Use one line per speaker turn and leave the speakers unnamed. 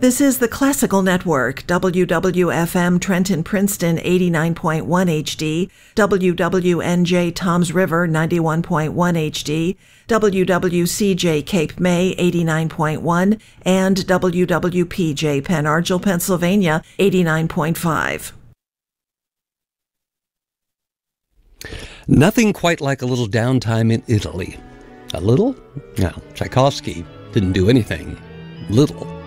This is the Classical Network, WWFM Trenton Princeton 89.1 HD, WWNJ Toms River 91.1 HD, WWCJ Cape May 89.1, and WWPJ Penn Argyl, Pennsylvania 89.5.
Nothing quite like a little downtime in Italy. A little? No, Tchaikovsky didn't do anything little.